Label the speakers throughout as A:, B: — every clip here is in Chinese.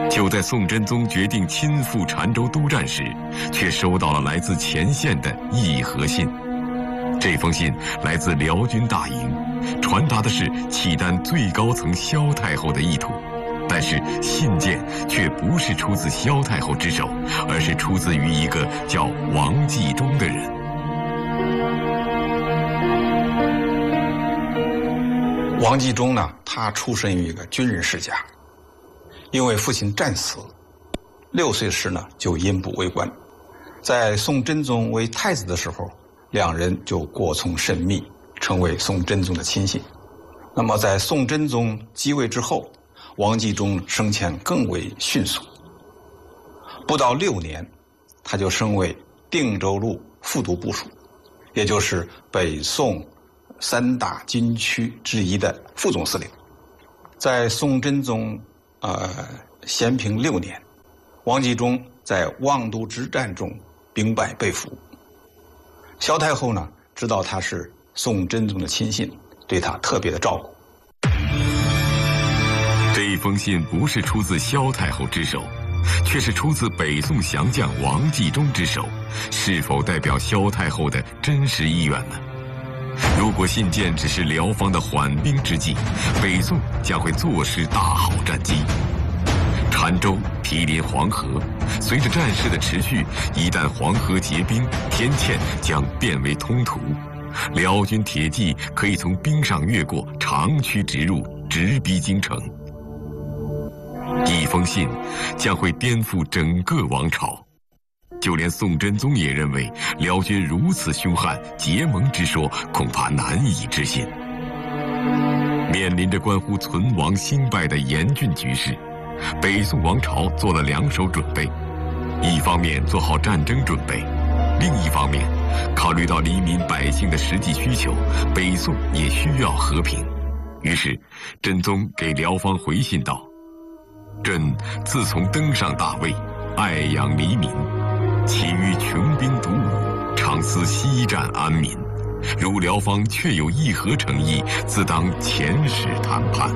A: 就在宋真宗决定亲赴澶州督战时，却收到了来自前线的议和信。这封信来自辽军大营，传达的是契丹最高层萧太后的意图，但是信件却不是出自萧太后之手，而是出自于一个叫王继忠的人。
B: 王继忠呢，他出身于一个军人世家，因为父亲战死，6岁时呢就引补为官。在宋真宗为太子的时候，两人就过从甚密，成为宋真宗的亲信。那么在宋真宗继位之后，王继忠升迁更为迅速，不到6年，他就升为定州路副都部署，也就是北宋3大军区之一的副总司令。在宋真宗咸平6年，王继忠在望都之战中兵败被俘。萧太后呢，知道他是宋真宗的亲信，对他特别的照顾。
A: 这封信不是出自萧太后之手，却是出自北宋降将王继忠之手，是否代表萧太后的真实意愿呢？如果信件只是辽方的缓兵之计，北宋将会坐失大好战机。澶州毗邻黄河，随着战事的持续，一旦黄河结冰，天堑将变为通途，辽军铁骑可以从冰上越过，长驱直入，直逼京城。一封信将会颠覆整个王朝，就连宋真宗也认为辽军如此凶悍，结盟之说恐怕难以置信。面临着关乎存亡兴败的严峻局势，北宋王朝做了2手准备，一方面做好战争准备，另一方面考虑到黎民百姓的实际需求，北宋也需要和平。于是真宗给辽方回信道：朕自从登上大位，爱养黎民，其余穷兵黩武，常思西战安民。如辽方确有议和诚意，自当遣使谈判。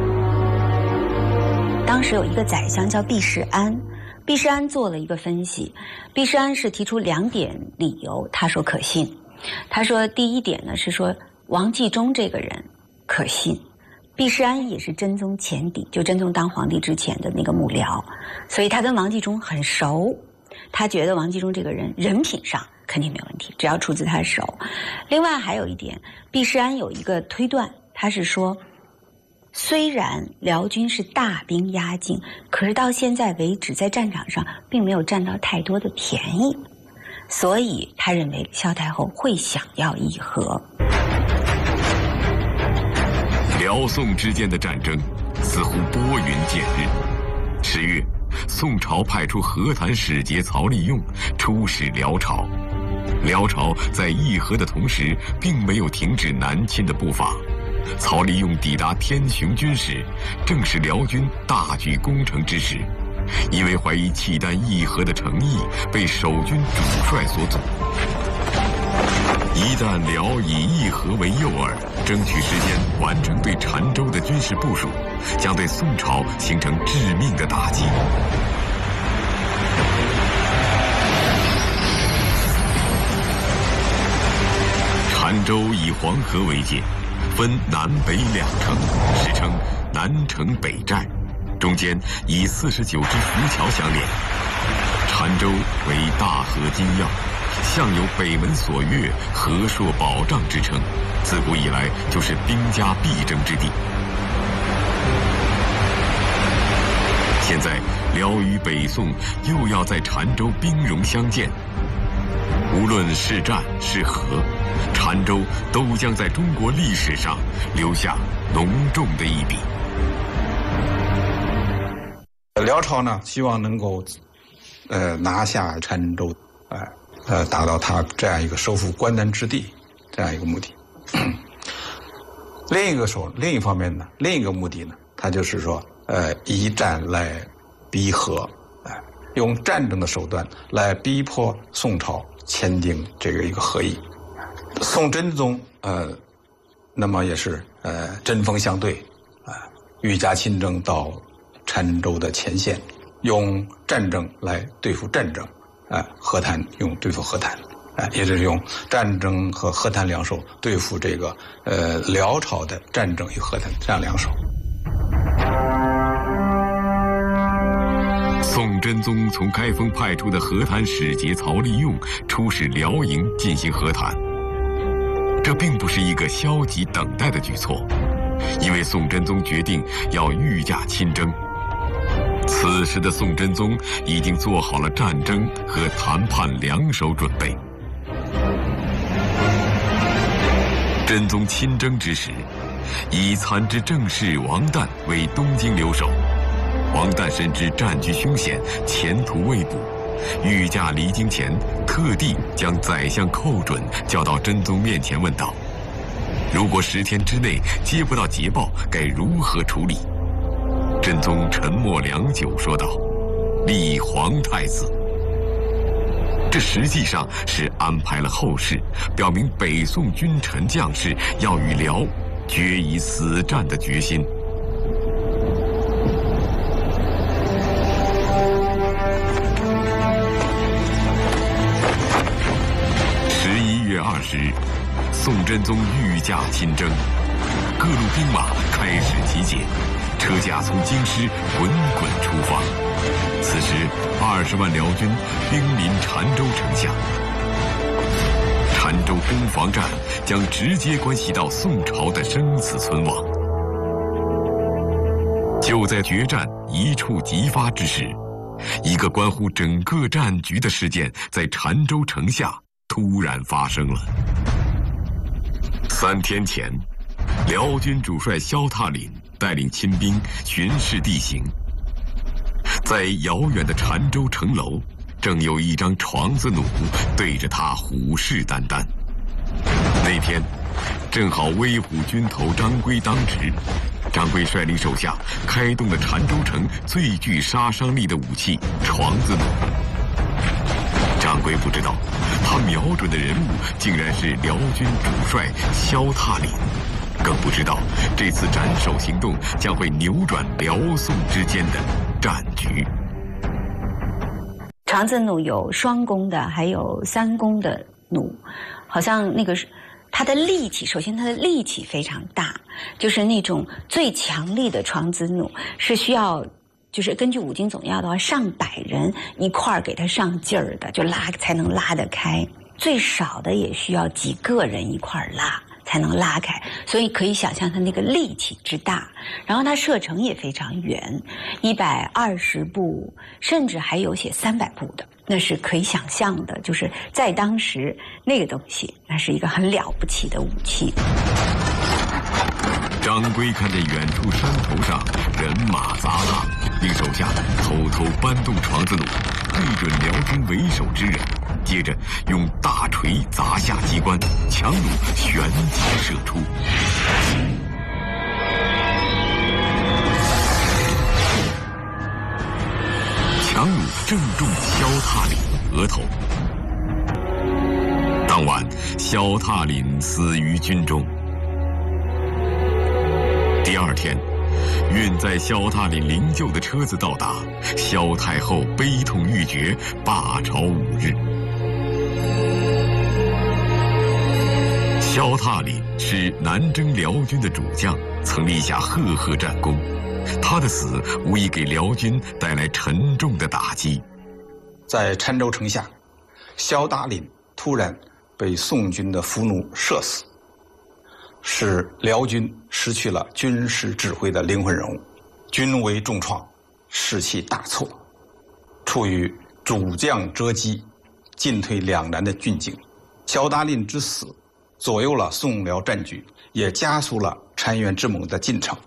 C: 当时有一个宰相叫毕世安，毕世安做了一个分析，毕世安是提出2点理由，他说可信。他说第一点呢是说王继忠这个人可信，毕世安也是真宗前邸，就真宗当皇帝之前的那个幕僚，所以他跟王继忠很熟，他觉得王继忠这个人人品上肯定没有问题，只要出自他手。另外还有一点，毕世安有一个推断，他是说虽然辽军是大兵压境，可是到现在为止在战场上并没有占到太多的便宜，所以他认为萧太后会想要议和。
A: 辽宋之间的战争似乎拨云见日。10月，宋朝派出和谈使节曹利用出使辽朝。辽朝在议和的同时，并没有停止南侵的步伐。曹利用抵达天雄军时，正是辽军大举攻城之时，因为怀疑契丹议和的诚意，被守军主帅所阻。一旦辽以议和为诱饵，争取时间完成对澶州的军事部署，将对宋朝形成致命的打击。澶州以黄河为界，分南北2城，史称南城北寨，中间以49只浮桥相连。澶州为大河金要，向有北门锁钥、河朔保障之称，自古以来就是兵家必争之地。现在辽与北宋又要在澶州兵戎相见，无论是战是和，澶州都将在中国历史上留下浓重的一笔。
B: 辽朝呢，希望能够拿下澶州，达到他这样一个收复关南之地这样一个目的。另一方面呢，另一个目的呢，他就是说，以战来逼和，用战争的手段来逼迫宋朝签订这个一个和议。宋真宗那么也是针锋相对，御驾亲征到澶州的前线， 用战争来对付战争，和谈用对付和谈，也就是用战争和和谈两手对付这个辽朝的战争与和谈这样两手。
A: 宋真宗从开封派出的和谈使节曹利用出使辽营进行和谈，这并不是一个消极等待的举措，因为宋真宗决定要御驾亲征。此时的宋真宗已经做好了战争和谈判两手准备。真宗亲征之时，以参知政事王旦为东京留守。王旦深知战局凶险，前途未卜，御驾离京前，特地将宰相寇准叫到真宗面前问道：如果10天之内接不到捷报，该如何处理？真宗沉默良久，说道：立皇太子。这实际上是安排了后事，表明北宋君臣将士要与辽决一死战的决心。11月20日，宋真宗御驾亲征，各路兵马开始集结，车驾从京师滚滚出发。此时20万辽军兵临澶州城下，澶州攻防战将直接关系到宋朝的生死存亡。就在决战一触即发之时，一个关乎整个战局的事件在澶州城下突然发生了。3天前，辽军主帅萧挞凛带领亲兵巡视地形，在遥远的澶州城楼，正有一张床子弩对着他虎视眈眈。那天，正好威虎军头张圭当值，张圭率领手下开动了澶州城最具杀伤力的武器床子弩。张圭不知道，他瞄准的人物竟然是辽军主帅萧挞凛，更不知道这次斩首行动将会扭转辽宋之间的战局。
C: 床子弩有双弓的，还有3弓的弩，好像那个它的力气，首先它的力气非常大，就是那种最强力的床子弩是需要，就是根据五军总要的话，上百人一块儿给它上劲儿的，就拉才能拉得开。最少的也需要几个人一块儿拉才能拉开，所以可以想象它那个力气之大。然后它射程也非常远，120步，甚至还有写300步的，那是可以想象的。就是在当时那个东西，那是一个很了不起的武器。
A: 张圭看见远处山头上人马杂沓，令手下偷偷搬动床子弩，对准辽军为首之人，接着用大锤砸下机关，强弩旋即射出。强弩正中萧挞凛额头。当晚，萧挞凛死于军中。第2天，运载萧挞凛灵柩的车子到达，萧太后悲痛欲绝，罢朝5日。萧挞凛是南征辽军的主将，曾立下赫赫战功，他的死无疑给辽军带来沉重的打击。
B: 在澶州城下，萧挞凛突然被宋军的俘虏射死，使辽军失去了军事指挥的灵魂人物，军威重创，士气大挫，处于主将折戟、进退两难的窘境。萧挞凛之死，左右了宋辽战局，也加速了澶渊之盟的进程。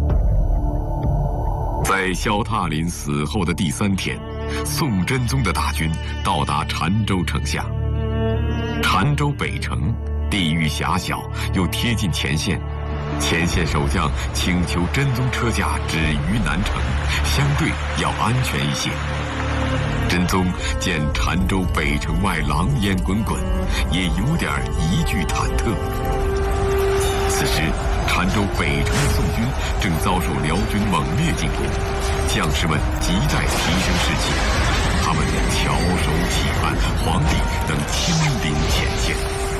A: 在萧挞凛死后的第3天，宋真宗的大军到达澶州城下。澶州北城地域狭小，又贴近前线，前线守将请求真宗车驾止于南城，相对要安全一些。真宗见澶州北城外狼烟滚滚，也有点疑惧忐忑。此时， 澶州北城的宋军正遭受辽军猛烈进攻，将士们急待提升士气，他们翘首企盼皇帝等亲临前线。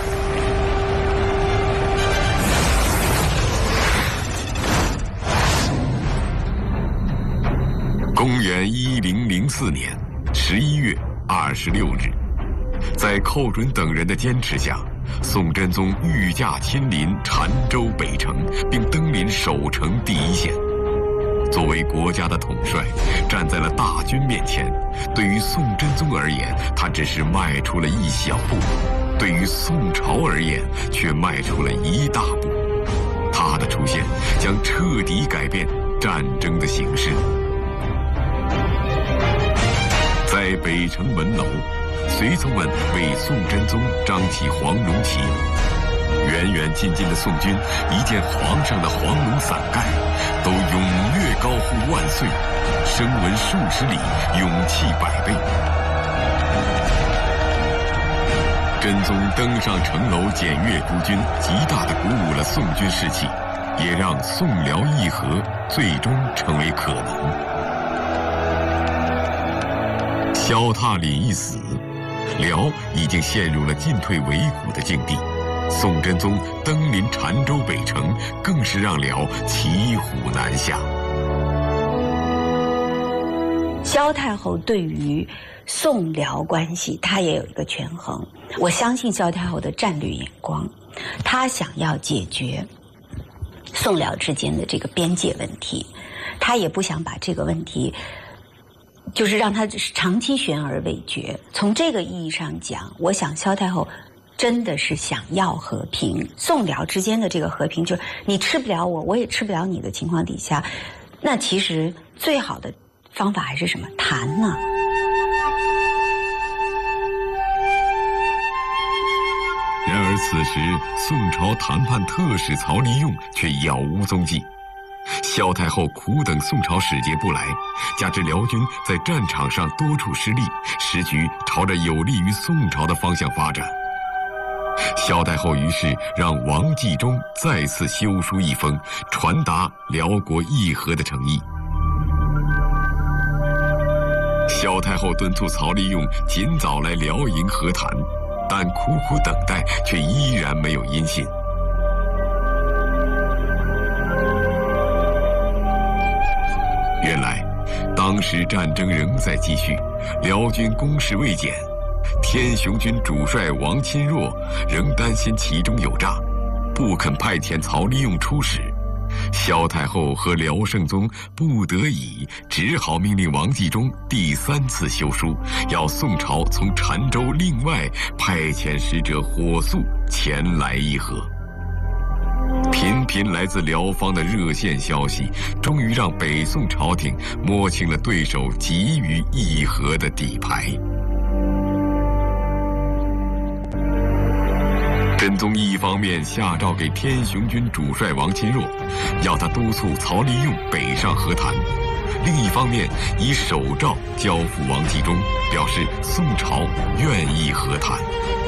A: 公元1004年11月26日，在寇准等人的坚持下，宋真宗御驾亲临澶州北城，并登临守城第一线。作为国家的统帅，站在了大军面前，对于宋真宗而言，他只是迈出了一小步；对于宋朝而言，却迈出了一大步。他的出现将彻底改变战争的形势。在北城门楼，随从们为宋真宗张起黄龙旗。远远近近的宋军一见皇上的黄龙伞盖，都踊跃高呼万岁，声闻数十里，勇气百倍。真宗登上城楼检阅诸军，极大地鼓舞了宋军士气，也让宋辽议和最终成为可能。萧踏凛一死，辽已经陷入了进退维谷的境地。宋真宗登临澶州北城，更是让辽骑虎难下。
C: 萧太后对于宋辽关系，她也有一个权衡。我相信萧太后的战略眼光，她想要解决宋辽之间的这个边界问题，她也不想把这个问题就是让它长期悬而未决。从这个意义上讲，我想萧太后真的是想要和平。宋辽之间的这个和平，就是你吃不了我，我也吃不了你的情况底下，那其实最好的方法还是什么？谈呢？
A: 然而此时，宋朝谈判特使曹利用却杳无踪迹。萧太后苦等宋朝使节不来，加之辽军在战场上多处失利，时局朝着有利于宋朝的方向发展。萧太后于是让王继忠再次修书一封，传达辽国议和的诚意。萧太后敦促曹利用尽早来辽营和谈，但苦苦等待却依然没有音信。原来当时战争仍在继续，辽军攻势未减，天雄军主帅王钦若仍担心其中有诈，不肯派遣曹利用出使。萧太后和辽圣宗不得已，只好命令王继忠第3次修书，要宋朝从澶州另外派遣使者火速前来议和。频频来自辽方的热线消息，终于让北宋朝廷摸清了对手急于议和的底牌。真宗一方面下诏给天雄军主帅王钦若，要他督促曹利用北上和谈；另一方面以手诏交付王继忠，表示宋朝愿意和谈。